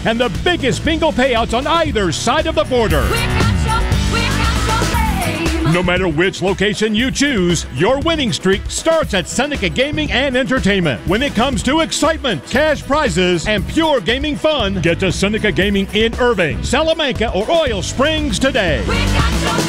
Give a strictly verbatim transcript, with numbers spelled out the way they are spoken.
and the biggest bingo payouts on either side of the border. No matter which location you choose, your winning streak starts at Seneca Gaming and Entertainment. When it comes to excitement, cash prizes, and pure gaming fun, get to Seneca Gaming in Irving, Salamanca, or Oil Springs today.